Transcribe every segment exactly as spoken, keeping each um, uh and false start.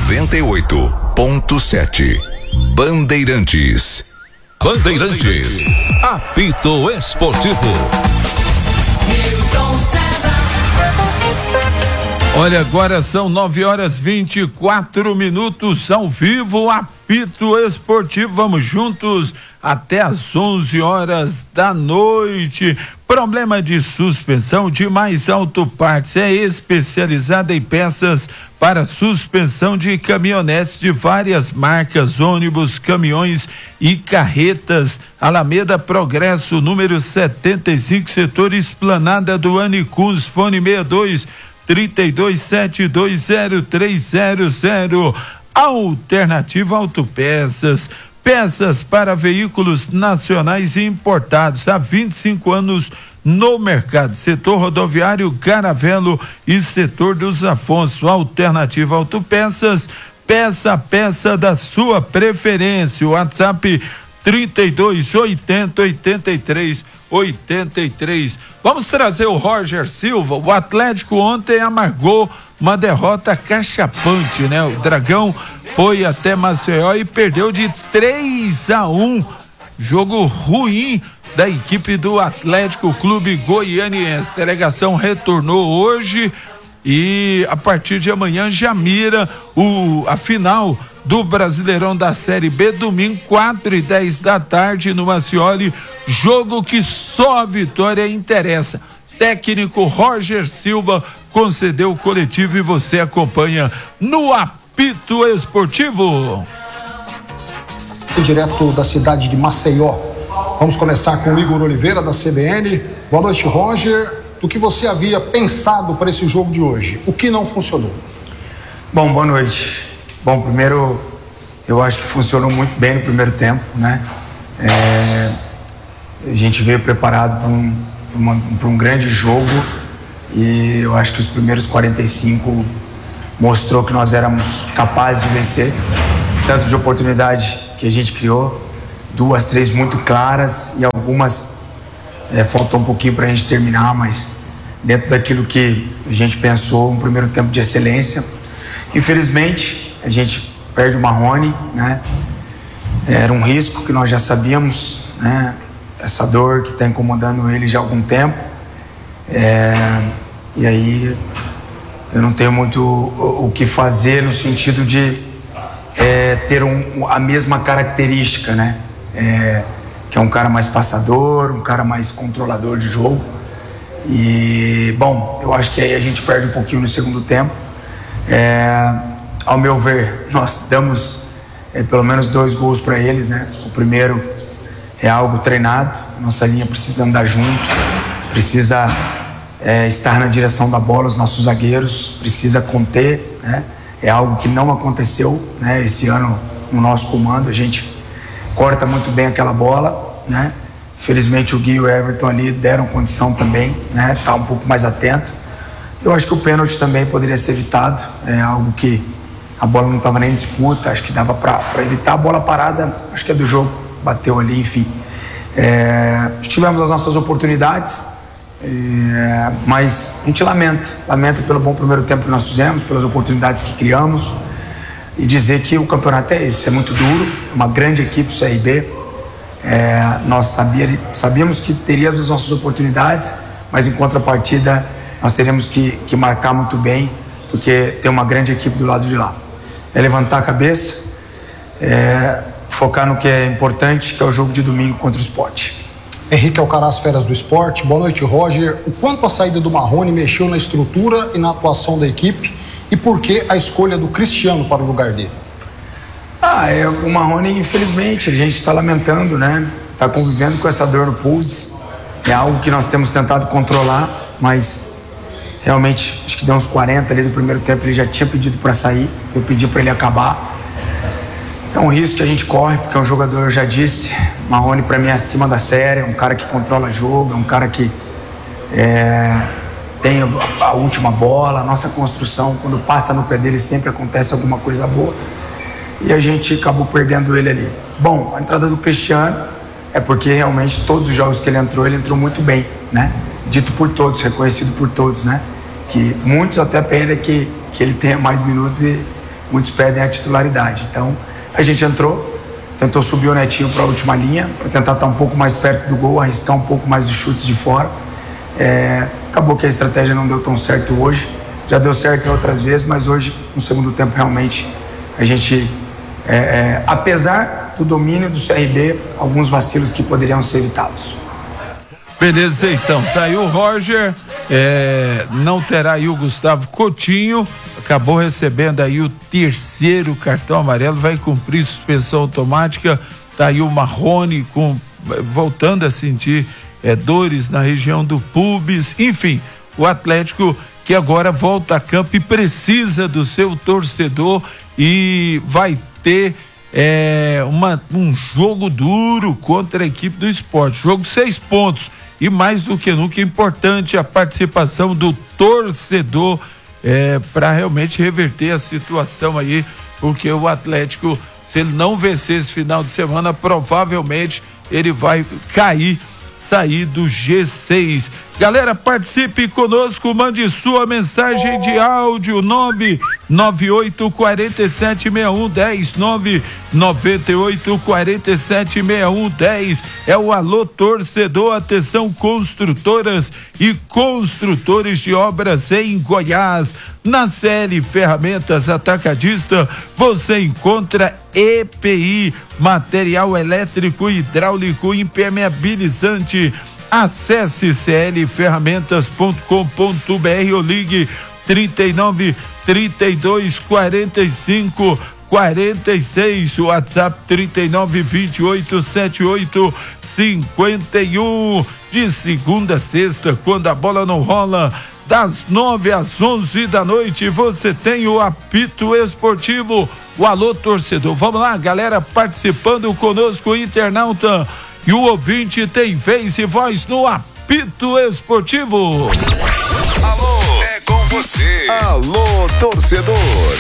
noventa e oito ponto sete. Bandeirantes. Bandeirantes. Apito Esportivo. Olha, agora são nove horas vinte e quatro minutos ao vivo, Apito Esportivo. Vamos juntos até às onze horas da noite. Problema de suspensão de Mais Auto Partes é especializada em peças para suspensão de caminhonetes de várias marcas, ônibus, caminhões e carretas. Alameda Progresso, número setenta e cinco, setor Esplanada do Anicuns, fone sessenta e dois, trinta e dois, setenta e dois, zero três zero zero. Alternativa Autopeças, peças para veículos nacionais e importados há vinte e cinco anos no mercado. Setor rodoviário Caravelo e setor dos Afonso. Alternativa Autopeças, peça a peça da sua preferência. WhatsApp trinta e dois, oitenta, oitenta e três, oitenta e três. Vamos trazer o Roger Silva. O Atlético ontem amargou uma derrota cachapante, né? O Dragão foi até Maceió e perdeu de três a um. Jogo ruim da equipe do Atlético Clube Goianiense. A delegação retornou hoje e a partir de amanhã já mira o, a final do Brasileirão da Série B, domingo, quatro e dez da tarde, no Macioli. Jogo que só a vitória interessa. Técnico Roger Silva concedeu o coletivo e você acompanha no Apito Esportivo. Direto da cidade de Maceió. Vamos começar com o Igor Oliveira, da C B N. Boa noite, Roger. Do que você havia pensado para esse jogo de hoje? O que não funcionou? Bom, boa noite. Bom, primeiro, eu acho que funcionou muito bem no primeiro tempo, né? É, a gente veio preparado para um, para um grande jogo e eu acho que os primeiros quarenta e cinco mostrou que nós éramos capazes de vencer, tanto de oportunidade que a gente criou, duas, três muito claras e algumas é, faltou um pouquinho para a gente terminar, mas dentro daquilo que a gente pensou, um primeiro tempo de excelência. Infelizmente, a gente perde o Marrone, né? Era um risco que nós já sabíamos, né? Essa dor que está incomodando ele já há algum tempo. É, e aí eu não tenho muito o, o que fazer no sentido de é, ter um, a mesma característica, né? É, que é um cara mais passador, um cara mais controlador de jogo. E, bom, eu acho que aí a gente perde um pouquinho no segundo tempo. É, ao meu ver, nós damos é, pelo menos dois gols para eles, né? O primeiro é algo treinado, nossa linha precisa andar junto, precisa é, estar na direção da bola, os nossos zagueiros, precisa conter, né? É algo que não aconteceu, né? Esse ano no nosso comando, a gente corta muito bem aquela bola, né? Felizmente o Gui e o Everton ali deram condição também, né? Tá um pouco mais atento. Eu acho que o pênalti também poderia ser evitado, é algo que a bola não estava nem em disputa, acho que dava para evitar. A bola parada, acho que é do jogo, bateu ali, enfim. É, tivemos as nossas oportunidades, é, mas a gente lamenta, lamenta pelo bom primeiro tempo que nós fizemos, pelas oportunidades que criamos, e dizer que o campeonato é esse, é muito duro, uma grande equipe, o C R B. É, nós sabia, sabíamos que teríamos as nossas oportunidades, mas em contrapartida nós teríamos que, que marcar muito bem, porque tem uma grande equipe do lado de lá. É levantar a cabeça, é, focar no que é importante, que é o jogo de domingo contra o Sport. Henrique Alcaraz, Feras do Esporte. Boa noite, Roger. O quanto a saída do Marrone mexeu na estrutura e na atuação da equipe e por que a escolha do Cristiano para o lugar dele? Ah, é, o Marrone, infelizmente, a gente está lamentando, né? Está convivendo com essa dor no pulso. É algo que nós temos tentado controlar, mas realmente, acho que deu uns quarenta ali do primeiro tempo, ele já tinha pedido para sair, eu pedi para ele acabar. É um risco que a gente corre, porque é um jogador, eu já disse, Marrone para mim é acima da série, é um cara que controla jogo, é um cara que é, tem a, a última bola, a nossa construção, quando passa no pé dele sempre acontece alguma coisa boa. E a gente acabou perdendo ele ali. Bom, a entrada do Cristiano é porque realmente todos os jogos que ele entrou, ele entrou muito bem, né? Dito por todos, reconhecido por todos, né? Que muitos até pedem que, que ele tenha mais minutos e muitos pedem a titularidade. Então, a gente entrou, tentou subir o Netinho para a última linha, para tentar estar um pouco mais perto do gol, arriscar um pouco mais os chutes de fora. É, acabou que a estratégia não deu tão certo hoje, já deu certo em outras vezes, mas hoje, no segundo tempo, realmente, a gente, é, é, apesar do domínio do C R B, alguns vacilos que poderiam ser evitados. Beleza, então, tá aí o Roger, é, não terá aí o Gustavo Coutinho, acabou recebendo aí o terceiro cartão amarelo, vai cumprir suspensão automática, tá aí o Marrone com, voltando a sentir é, dores na região do pubis, enfim, o Atlético que agora volta a campo e precisa do seu torcedor e vai ter é, uma, um jogo duro contra a equipe do Sport, jogo seis pontos. E mais do que nunca, importante a participação do torcedor é, para realmente reverter a situação aí, porque o Atlético, se ele não vencer esse final de semana, provavelmente ele vai cair, sair do G seis. Galera, participe conosco, mande sua mensagem de áudio nove nove oito quatro sete seis um um zero nove nove oito quatro sete seis um um zero é o Alô Torcedor. Atenção, construtoras e construtores de obras em Goiás. Na C L Ferramentas Atacadista você encontra E P I, material elétrico e hidráulico impermeabilizante. Acesse c l ferramentas ponto com ponto b r ou ligue trinta e nove, trinta e dois, quarenta e cinco, quarenta e seis, WhatsApp trinta e nove, vinte e oito, setenta e oito, cinquenta e um. De segunda a sexta, quando a bola não rola, das nove às onze da noite, você tem o Apito Esportivo, o Alô Torcedor. Vamos lá, galera, participando conosco, internauta. E o ouvinte tem vez e voz no Apito Esportivo. Alô, é com você. Alô, torcedor.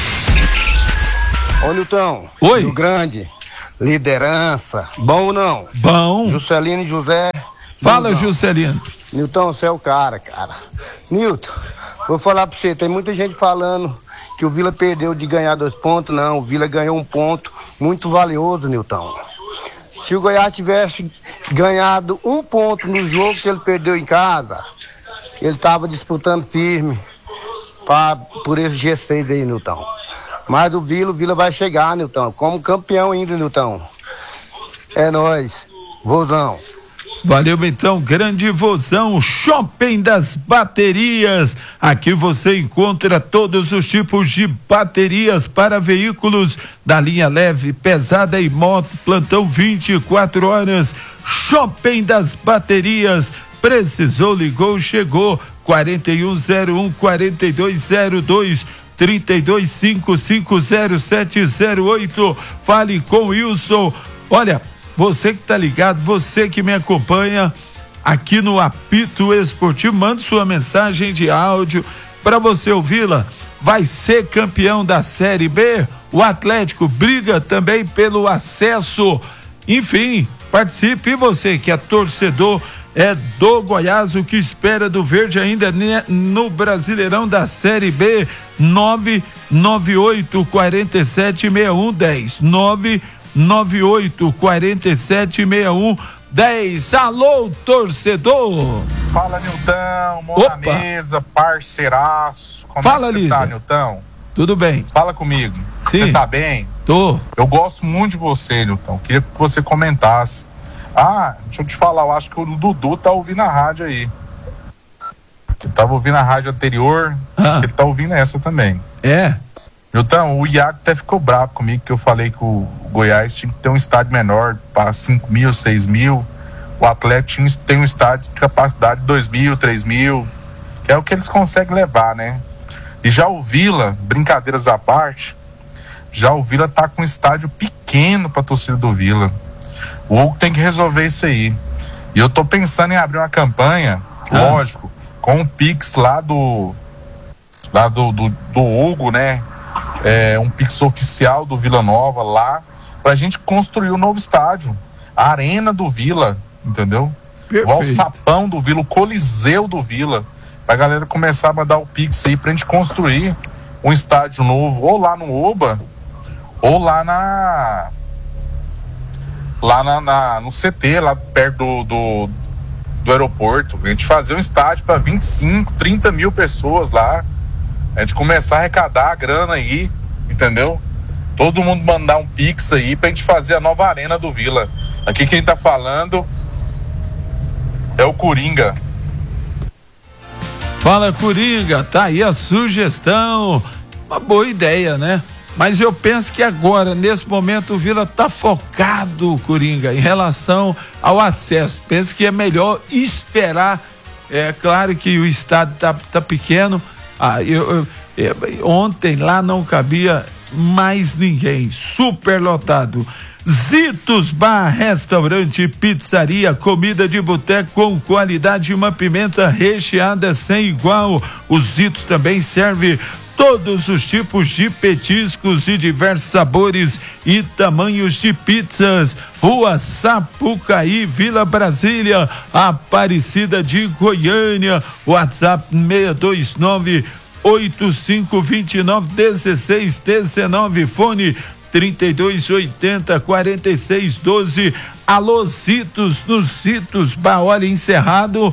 Ô, Nilton. Oi. Rio Grande, liderança. Bom ou não? Bom. Juscelino e José. Fala, Juscelino. Nilton, você é o cara, cara. Nilton, vou falar pra você, tem muita gente falando que o Vila perdeu de ganhar dois pontos. Não, o Vila ganhou um ponto muito valioso, Nilton. Se o Goiás tivesse ganhado um ponto no jogo que ele perdeu em casa, ele estava disputando firme pra, por esse G seis aí, Nilton. Mas o Vila, o Vila vai chegar, Nilton, como campeão ainda, Nilton. É nóis, vozão. Valeu, então, grande Vozão, Shopping das Baterias. Aqui você encontra todos os tipos de baterias para veículos da linha leve, pesada e moto, plantão vinte e quatro horas. Shopping das Baterias, precisou, ligou, chegou. quarenta e um zero um, quarenta e dois zero dois, trinta e dois cinquenta e cinco zero sete zero oito. Fale com o Wilson. Olha, você que tá ligado, você que me acompanha aqui no Apito Esportivo, manda sua mensagem de áudio para você ouvi-la. Vai ser campeão da Série B? O Atlético briga também pelo acesso. Enfim, participe. E você que é torcedor é do Goiás, o que espera do Verde ainda no Brasileirão da Série B? nove nove oito quatro sete seis um um zero nove nove oito quatro sete seis um um zero. Alô, torcedor! Fala, Nilton, mão na mesa, parceiraço. Como Fala, é que você tá, Nilton? Tudo bem. Fala comigo. Sim. Você tá bem? Tô. Eu gosto muito de você, Nilton. Queria que você comentasse. Ah, deixa eu te falar, eu acho que o Dudu tá ouvindo a rádio aí. Ele tava ouvindo a rádio anterior, ah. acho que ele tá ouvindo essa também. É? Nilton, o Iago até ficou bravo comigo, que eu falei que o Goiás tinha que ter um estádio menor, para cinco mil, seis mil. O Atlético tinha, tem um estádio de capacidade de dois mil, três mil, que é o que eles conseguem levar, né? E já o Vila, brincadeiras à parte, já o Vila tá com um estádio pequeno para a torcida do Vila. O Hugo tem que resolver isso aí. E eu tô pensando em abrir uma campanha, ah. lógico, com o Pix lá do lá do, do, do Hugo, né? É, um Pix oficial do Vila Nova lá, pra gente construir um novo estádio, a Arena do Vila, entendeu? O alçapão do Vila, o Coliseu do Vila, pra galera começar a mandar o Pix aí pra gente construir um estádio novo, ou lá no Oba, ou lá na... lá na, na, no C T, lá perto do, do, do aeroporto. A gente fazer um estádio para vinte e cinco, trinta mil pessoas lá. A gente começar a arrecadar a grana aí, entendeu? Todo mundo mandar um pix aí pra gente fazer a nova arena do Vila. Aqui quem tá falando é o Coringa. Fala, Coringa, tá aí a sugestão. Uma boa ideia, né? Mas eu penso que agora, nesse momento, o Vila tá focado, Coringa, em relação ao acesso. Penso que é melhor esperar. É claro que o estádio tá, tá pequeno. Ah, eu, eu, eu, ontem lá não cabia mais ninguém. Super lotado. Zitos Bar, restaurante, pizzaria, comida de boteco com qualidade, uma pimenta recheada sem igual. O Zitos também serve todos os tipos de petiscos e diversos sabores e tamanhos de pizzas. Rua Sapucaí, Vila Brasília, Aparecida de Goiânia. WhatsApp seis dois nove, oito cinco dois nove, um seis um nove, fone trinta e dois oitenta, quarenta e seis doze. Alô, Zitos, nos Zitos Bar, olha, encerrado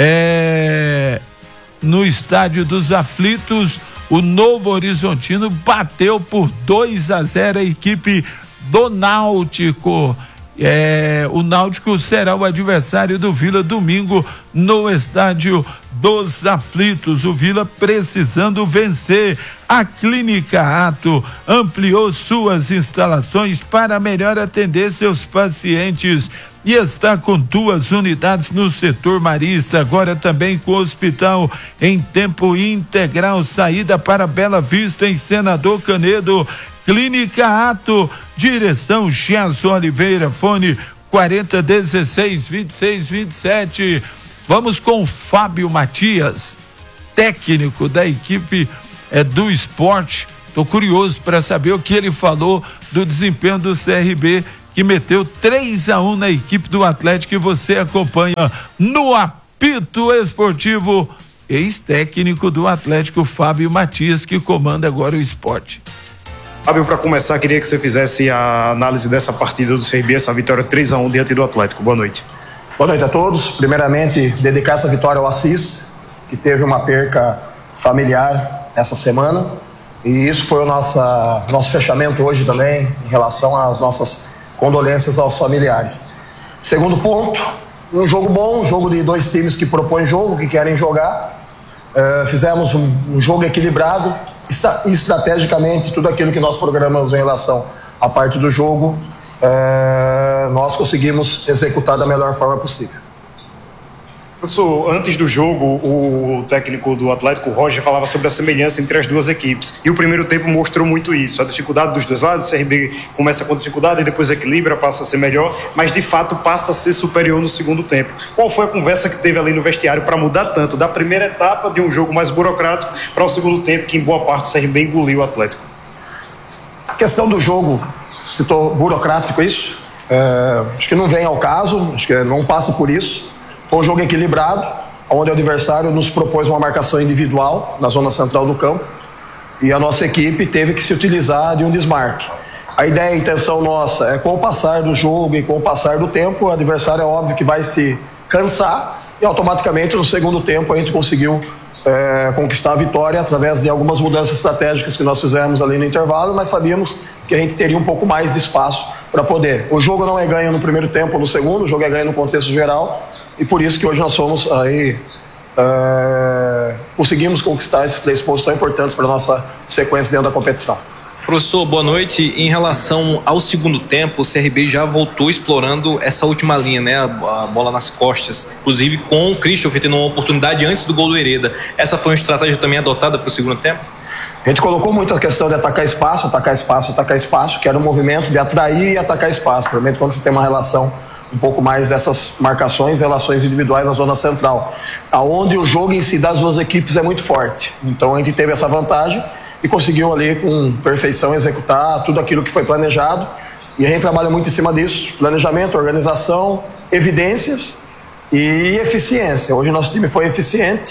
é, no Estádio dos Aflitos. O Novo Horizontino bateu por dois a zero a equipe do Náutico. É, o Náutico será o adversário do Vila domingo no Estádio dos Aflitos. O Vila precisando vencer. A Clínica Ato ampliou suas instalações para melhor atender seus pacientes e está com duas unidades no setor marista, agora também com o hospital em tempo integral, saída para Bela Vista em Senador Canedo. Clínica Ato, direção Gerson Oliveira, fone quarenta, dezesseis, vinte e seis, vinte e sete. Vamos com o Fábio Matias, técnico da equipe é, do esporte. Tô curioso para saber o que ele falou do desempenho do C R B, que meteu três a um na equipe do Atlético, e você acompanha no Apito Esportivo, ex-técnico do Atlético, Fábio Matias, que comanda agora o esporte. Fábio, para começar, queria que você fizesse a análise dessa partida do C R B, essa vitória três a um diante do Atlético. Boa noite. Boa noite a todos. Primeiramente, dedicar essa vitória ao Assis, que teve uma perca familiar essa semana, e isso foi o nossa, nosso fechamento hoje também, em relação às nossas condolências aos familiares. Segundo ponto, um jogo bom, um jogo de dois times que propõem jogo, que querem jogar. Uh, fizemos um, um jogo equilibrado, está, estrategicamente, tudo aquilo que nós programamos em relação à parte do jogo, uh, nós conseguimos executar da melhor forma possível. Professor, antes do jogo, o técnico do Atlético, o Roger, falava sobre a semelhança entre as duas equipes. E o primeiro tempo mostrou muito isso. A dificuldade dos dois lados, o C R B começa com dificuldade e depois equilibra, passa a ser melhor, mas de fato passa a ser superior no segundo tempo. Qual foi a conversa que teve ali no vestiário para mudar tanto da primeira etapa de um jogo mais burocrático para o segundo tempo, que em boa parte o C R B engoliu o Atlético? A questão do jogo, citou burocrático isso, é, acho que não vem ao caso, acho que não passa por isso. Foi um jogo equilibrado, onde o adversário nos propôs uma marcação individual na zona central do campo, e a nossa equipe teve que se utilizar de um desmarque. A ideia, a intenção nossa é, com o passar do jogo e com o passar do tempo, o adversário é óbvio que vai se cansar, e automaticamente no segundo tempo a gente conseguiu é, conquistar a vitória através de algumas mudanças estratégicas que nós fizemos ali no intervalo, mas sabíamos que a gente teria um pouco mais de espaço para poder. O jogo não é ganho no primeiro tempo ou no segundo, o jogo é ganho no contexto geral, e por isso que hoje nós somos aí, é, conseguimos conquistar esses três pontos tão importantes para a nossa sequência dentro da competição. Professor, boa noite. Em relação ao segundo tempo, o C R B já voltou explorando essa última linha, né? A, a bola nas costas, inclusive com o Christopher tendo uma oportunidade antes do gol do Hereda. Essa foi uma estratégia também adotada para o segundo tempo? A gente colocou muito a questão de atacar espaço, atacar espaço, atacar espaço, que era um movimento de atrair e atacar espaço. Provavelmente quando você tem uma relação um pouco mais dessas marcações, relações individuais na zona central, aonde o jogo em si das duas equipes é muito forte. Então a gente teve essa vantagem e conseguiu ali com perfeição executar tudo aquilo que foi planejado, e a gente trabalha muito em cima disso: planejamento, organização, evidências e eficiência. Hoje nosso time foi eficiente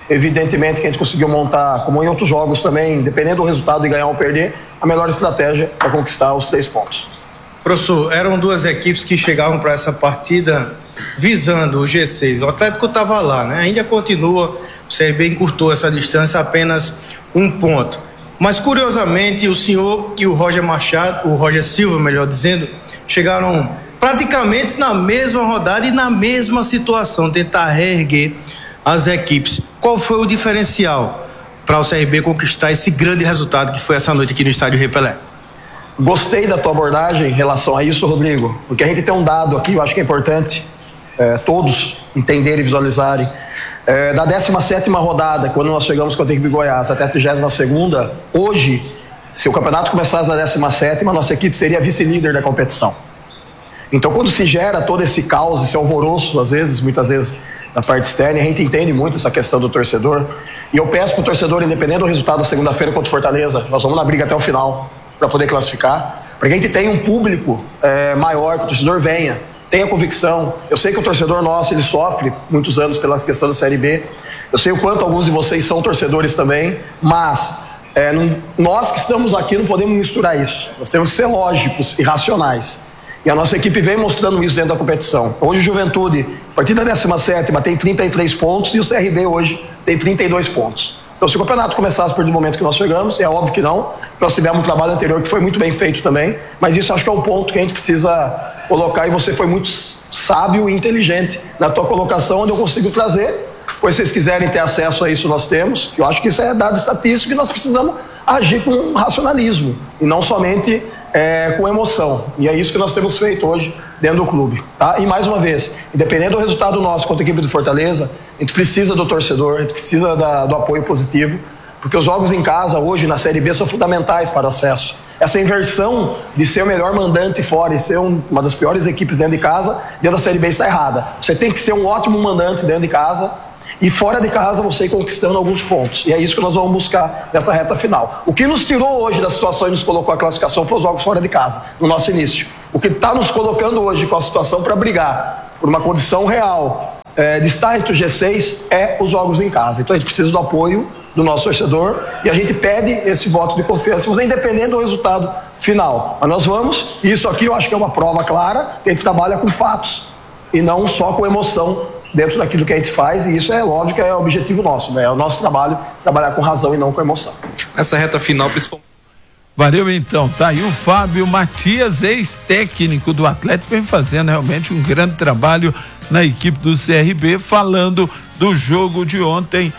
Evidentemente que a gente conseguiu montar, como em outros jogos também, dependendo do resultado de ganhar ou perder, a melhor estratégia para conquistar os três pontos. Professor, eram duas equipes que chegavam para essa partida visando o G seis. O Atlético estava lá, né? Ainda continua, o C R B encurtou essa distância a apenas um ponto. Mas, curiosamente, o senhor e o Roger Machado, o Roger Silva, melhor dizendo, chegaram praticamente na mesma rodada e na mesma situação, tentar reerguer as equipes. Qual foi o diferencial para o C R B conquistar esse grande resultado que foi essa noite aqui no Estádio Rei Pelé? Gostei da tua abordagem em relação a isso, Rodrigo, porque a gente tem um dado aqui, eu acho que é importante é, todos entenderem e visualizarem. É, da décima sétima rodada, quando nós chegamos com a equipe de Goiás, até a trigésima segunda, hoje, se o campeonato começasse na décima sétima, nossa equipe seria vice-líder da competição. Então, quando se gera todo esse caos, esse alvoroço, às vezes, muitas vezes, da parte externa, a gente entende muito essa questão do torcedor. E eu peço para o torcedor, independente do resultado da segunda-feira contra o Fortaleza, nós vamos na briga até o final, para poder classificar, para que a gente tenha um público é, maior, que o torcedor venha, tenha convicção. Eu sei que o torcedor nosso, ele sofre muitos anos pela questão da Série B, eu sei o quanto alguns de vocês são torcedores também, mas é, não, nós que estamos aqui não podemos misturar isso, nós temos que ser lógicos e racionais, e a nossa equipe vem mostrando isso dentro da competição. Hoje o Juventude, a partir da décima sétima, tem trinta e três pontos, e o C R B hoje tem trinta e dois pontos. Então, se o campeonato começasse por do momento que nós chegamos, é óbvio que não. Nós tivemos um trabalho anterior que foi muito bem feito também, mas isso acho que é um ponto que a gente precisa colocar, e você foi muito sábio e inteligente na tua colocação, onde eu consigo trazer. Pois se vocês quiserem ter acesso a isso, nós temos. Eu acho que isso é dado estatístico e nós precisamos agir com racionalismo e não somente é, com emoção. E é isso que nós temos feito hoje dentro do clube. Tá? E mais uma vez, independente do resultado nosso contra a equipe do Fortaleza, a gente precisa do torcedor, a gente precisa da, do apoio positivo, porque os jogos em casa hoje na Série B são fundamentais para o acesso. Essa inversão de ser o melhor mandante fora e ser um, uma das piores equipes dentro de casa, dentro da Série B está errada. Você tem que ser um ótimo mandante dentro de casa e fora de casa você ir conquistando alguns pontos. E é isso que nós vamos buscar nessa reta final. O que nos tirou hoje da situação e nos colocou a classificação foi os jogos fora de casa, no nosso início. O que está nos colocando hoje com a situação para brigar por uma condição real é, de estar entre o G seis é os jogos em casa. Então a gente precisa do apoio do nosso torcedor e a gente pede esse voto de confiança, mas independente do resultado final. Mas nós vamos, e isso aqui eu acho que é uma prova clara, que a gente trabalha com fatos e não só com emoção dentro daquilo que a gente faz, e isso é lógico, é o objetivo nosso, né? É o nosso trabalho, trabalhar com razão e não com emoção. Essa reta final, principalmente. Valeu então, tá aí o Fábio Matias, ex-técnico do Atlético, vem fazendo realmente um grande trabalho na equipe do C R B, falando do jogo de ontem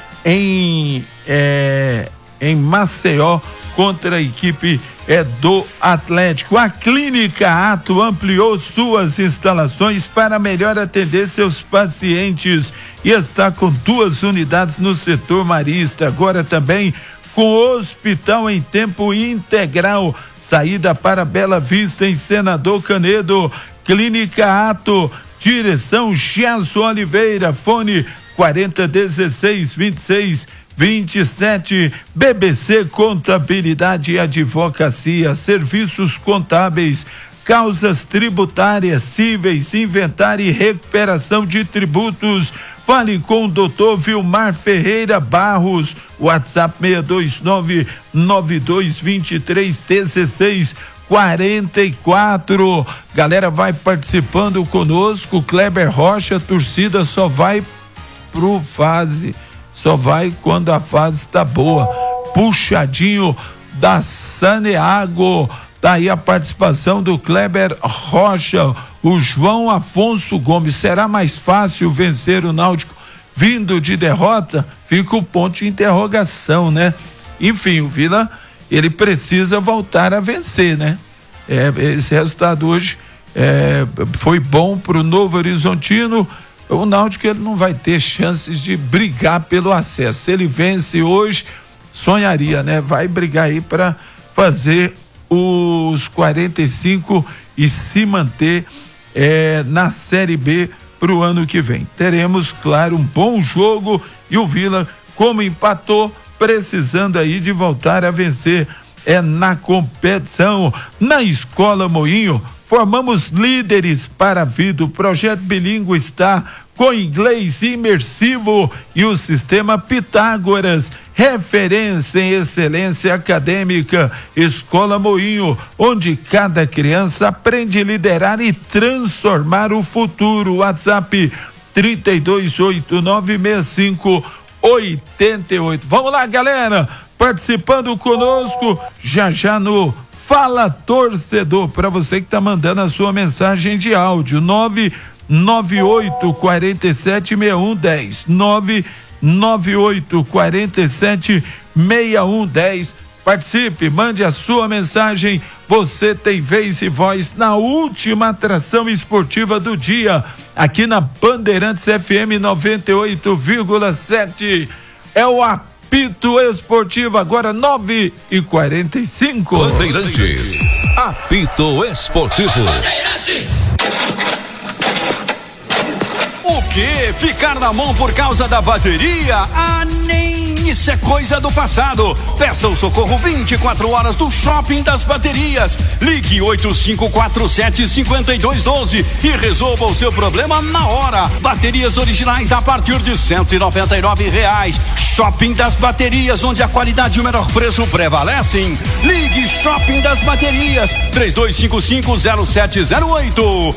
em, é, em Maceió contra a equipe é, do Atlético. A Clínica Ato ampliou suas instalações para melhor atender seus pacientes e está com duas unidades no setor marista, agora também com hospital em tempo integral, saída para Bela Vista em Senador Canedo. Clínica Ato, direção Gerson Oliveira, fone quarenta, dezesseis, vinte e seis, vinte e sete. B B C Contabilidade e Advocacia, serviços contábeis, causas tributárias, cíveis, inventário e recuperação de tributos. Fale com o doutor Vilmar Ferreira Barros, WhatsApp seis dois nove, nove dois dois três, um seis quarenta e quatro. Galera, vai participando conosco. Kleber Rocha, a torcida só vai pro fase, só vai quando a fase está boa. Puxadinho da Saneago. Tá aí a participação do Kleber Rocha. O João Afonso Gomes, será mais fácil vencer o Náutico vindo de derrota? Fica o ponto de interrogação, né? Enfim, o Vila, ele precisa voltar a vencer, né? É, esse resultado hoje é, foi bom pro Novo Horizontino. O Náutico, ele não vai ter chances de brigar pelo acesso. Se ele vence hoje, sonharia, né? Vai brigar aí para fazer os quarenta e cinco e se manter é, na Série B para o ano que vem. Teremos, claro, um bom jogo e o Vila, como empatou, precisando aí de voltar a vencer é na competição. Na Escola Moinho, formamos líderes para a vida. O projeto bilíngue está com inglês imersivo e o sistema Pitágoras, referência em excelência acadêmica. Escola Moinho, onde cada criança aprende a liderar e transformar o futuro. WhatsApp trinta e dois oito nove seis cinco oito oito. Vamos lá, galera, participando conosco já já no Fala Torcedor, para você que tá mandando a sua mensagem de áudio, nove nove oito quatro sete seis um um zero, nove nove oito quatro sete seis um um zero. Participe, mande a sua mensagem. Você tem vez e voz na última atração esportiva do dia, aqui na Bandeirantes F M noventa e oito vírgula sete. É o Apito Esportivo, agora nove e quarenta e cinco. Bandeirantes, Apito Esportivo. O quê? Ficar na mão por causa da bateria? Ah, nem isso é coisa do passado. Peça o socorro vinte e quatro horas do Shopping das Baterias. Ligue oito cinco quatro sete cinco dois um dois e resolva o seu problema na hora. Baterias originais a partir de cento e noventa e nove reais. Shopping das Baterias, onde a qualidade e o menor preço prevalecem. Ligue Shopping das Baterias, três dois cinco cinco zero sete zero oito.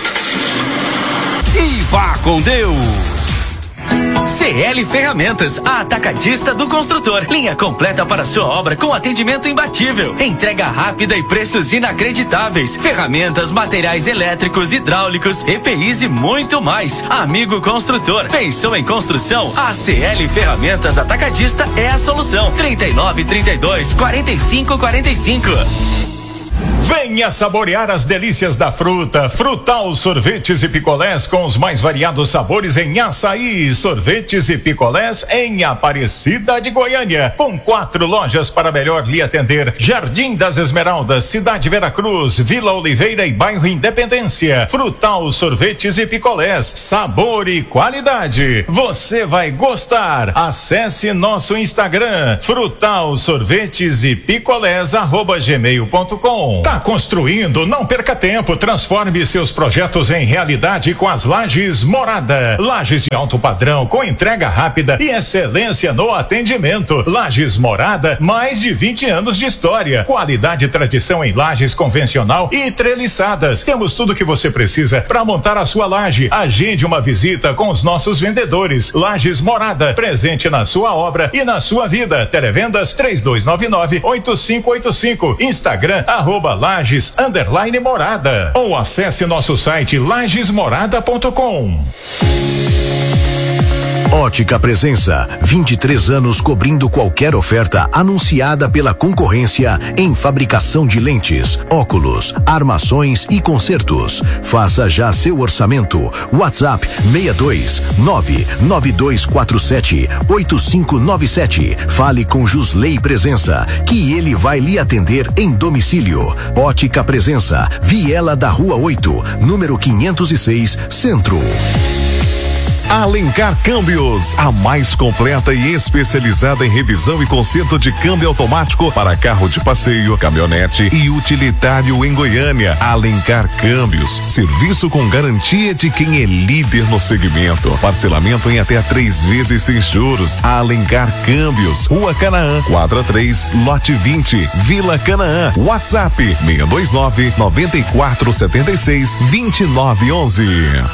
E vá com Deus. C L Ferramentas, a atacadista do construtor. Linha completa para sua obra com atendimento imbatível. Entrega rápida e preços inacreditáveis. Ferramentas, materiais elétricos, hidráulicos, E P Is e muito mais. Amigo construtor, pensou em construção? A C L Ferramentas Atacadista é a solução. trinta e nove, trinta e dois, quarenta e cinco, quarenta e cinco. Venha saborear as delícias da fruta. Frutal Sorvetes e Picolés com os mais variados sabores em açaí. Sorvetes e picolés em Aparecida de Goiânia, com quatro lojas para melhor lhe atender: Jardim das Esmeraldas, Cidade Veracruz, Vila Oliveira e Bairro Independência. Frutal Sorvetes e Picolés, sabor e qualidade. Você vai gostar. Acesse nosso Instagram, Frutal Sorvetes e Picolés arroba gmail ponto com. Tá construindo? Não perca tempo. Transforme seus projetos em realidade com as Lajes Morada. Lajes de alto padrão, com entrega rápida e excelência no atendimento. Lajes Morada, mais de vinte anos de história. Qualidade e tradição em lajes convencional e treliçadas. Temos tudo que você precisa para montar a sua laje. Agende uma visita com os nossos vendedores. Lajes Morada, presente na sua obra e na sua vida. Televendas três dois nove nove, oito cinco oito cinco. Instagram, arroba Lages underline Morada, ou acesse nosso site lages morada ponto com. Ótica Presença, vinte e três anos cobrindo qualquer oferta anunciada pela concorrência em fabricação de lentes, óculos, armações e consertos. Faça já seu orçamento. WhatsApp seis dois nove nove dois quatro sete oito cinco nove sete. Fale com Jusley Presença, que ele vai lhe atender em domicílio. Ótica Presença, Viela da Rua oito, número quinhentos e seis, Centro. Alencar Câmbios, a mais completa e especializada em revisão e conserto de câmbio automático para carro de passeio, caminhonete e utilitário em Goiânia. Alencar Câmbios, serviço com garantia de quem é líder no segmento. Parcelamento em até três vezes sem juros. Alencar Câmbios, Rua Canaã, quadra três, lote vinte, Vila Canaã. WhatsApp seis dois nove, nove quatro sete seis, dois nove um um.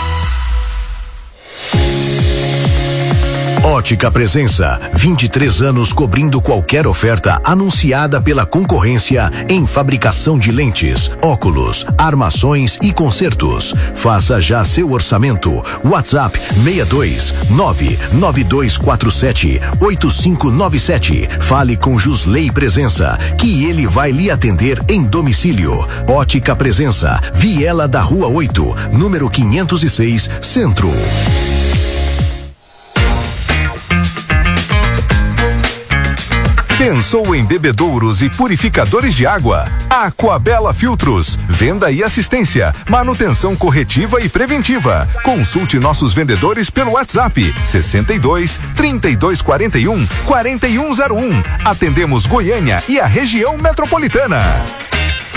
Ótica Presença, vinte e três anos cobrindo qualquer oferta anunciada pela concorrência em fabricação de lentes, óculos, armações e consertos. Faça já seu orçamento. WhatsApp seis dois nove nove dois quatro sete oito cinco nove sete. Fale com Jusley Presença, que ele vai lhe atender em domicílio. Ótica Presença, Viela da Rua oito, número quinhentos e seis, Centro. Pensou em bebedouros e purificadores de água? Aquabela Filtros, venda e assistência, manutenção corretiva e preventiva. Consulte nossos vendedores pelo WhatsApp sessenta e dois, trinta e dois quarenta e um, quarenta e um zero um. Atendemos Goiânia e a região metropolitana.